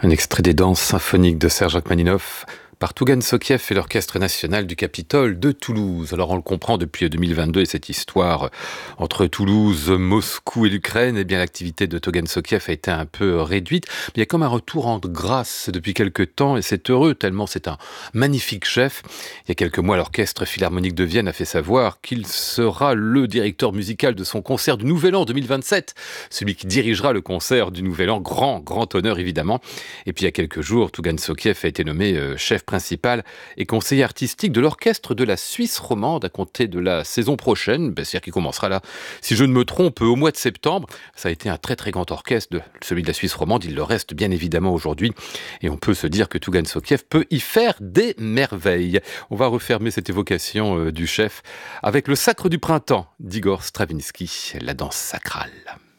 Un extrait des danses symphoniques de Serge Rachmaninov par Tougan Sokiev et l'Orchestre national du Capitole de Toulouse. Alors on le comprend depuis 2022 et cette histoire entre Toulouse, Moscou et l'Ukraine, eh bien l'activité de Tougan Sokiev a été un peu réduite. Mais il y a comme un retour en grâce depuis quelques temps et c'est heureux tellement c'est un magnifique chef. Il y a quelques mois, l'Orchestre Philharmonique de Vienne a fait savoir qu'il sera le directeur musical de son concert du Nouvel An 2027. Celui qui dirigera le concert du Nouvel An, grand honneur évidemment. Et puis il y a quelques jours, Tougan Sokiev a été nommé chef principal et conseiller artistique de l'orchestre de la Suisse romande à compter de la saison prochaine, c'est-à-dire qui commencera là, si je ne me trompe, au mois de septembre. Ça a été un très grand orchestre, celui de la Suisse romande, il le reste bien évidemment aujourd'hui. Et on peut se dire que Tougan Sokiev peut y faire des merveilles. On va refermer cette évocation du chef avec le Sacre du printemps d'Igor Stravinsky, la danse sacrale.